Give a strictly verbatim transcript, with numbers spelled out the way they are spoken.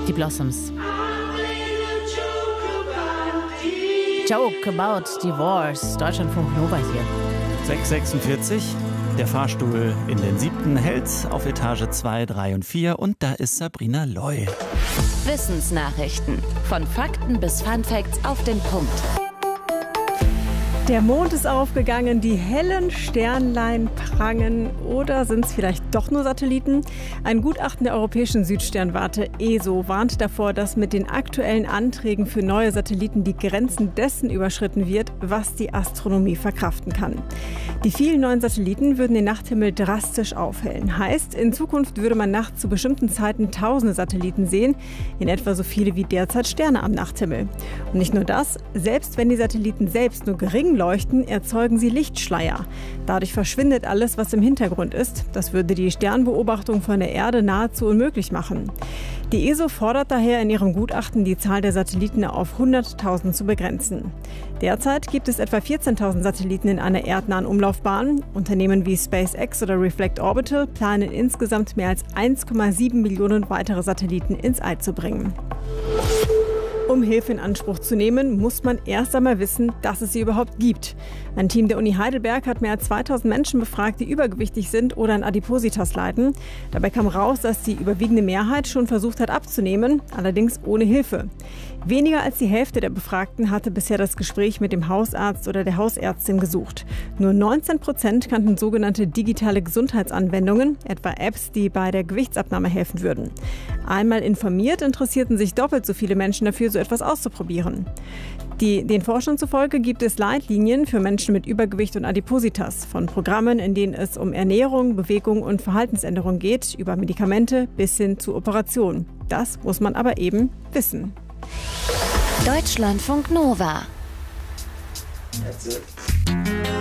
Die Blossoms. Joke about divorce. Deutschlandfunk Nova hier. sechs Uhr sechsundvierzig. Der Fahrstuhl in den siebten hält auf Etage zwei, drei und vier. Und da ist Sabrina Loy. Wissensnachrichten. Von Fakten bis Funfacts auf den Punkt. Der Mond ist aufgegangen, die hellen Sternlein prangen, oder sind es vielleicht doch nur Satelliten? Ein Gutachten der Europäischen Südsternwarte E S O warnt davor, dass mit den aktuellen Anträgen für neue Satelliten die Grenzen dessen überschritten wird, was die Astronomie verkraften kann. Die vielen neuen Satelliten würden den Nachthimmel drastisch aufhellen. Heißt, in Zukunft würde man nachts zu bestimmten Zeiten tausende Satelliten sehen, in etwa so viele wie derzeit Sterne am Nachthimmel. Und nicht nur das, selbst wenn die Satelliten selbst nur gering leuchten, erzeugen sie Lichtschleier. Dadurch verschwindet alles, was im Hintergrund ist. Das würde die Sternbeobachtung von der Erde nahezu unmöglich machen. Die E S O fordert daher in ihrem Gutachten, die Zahl der Satelliten auf hunderttausend zu begrenzen. Derzeit gibt es etwa vierzehntausend Satelliten in einer erdnahen Umlaufbahn. Unternehmen wie SpaceX oder Reflect Orbital planen insgesamt mehr als eins Komma sieben Millionen weitere Satelliten ins All zu bringen. Um Hilfe in Anspruch zu nehmen, muss man erst einmal wissen, dass es sie überhaupt gibt. Ein Team der Uni Heidelberg hat mehr als zweitausend Menschen befragt, die übergewichtig sind oder an Adipositas leiden. Dabei kam raus, dass die überwiegende Mehrheit schon versucht hat abzunehmen, allerdings ohne Hilfe. Weniger als die Hälfte der Befragten hatte bisher das Gespräch mit dem Hausarzt oder der Hausärztin gesucht. Nur neunzehn Prozent kannten sogenannte digitale Gesundheitsanwendungen, etwa Apps, die bei der Gewichtsabnahme helfen würden. Einmal informiert, interessierten sich doppelt so viele Menschen dafür, so etwas auszuprobieren. Die, den Forschern zufolge gibt es Leitlinien für Menschen mit Übergewicht und Adipositas, von Programmen, in denen es um Ernährung, Bewegung und Verhaltensänderung geht, über Medikamente bis hin zu Operationen. Das muss man aber eben wissen. Deutschlandfunk Nova.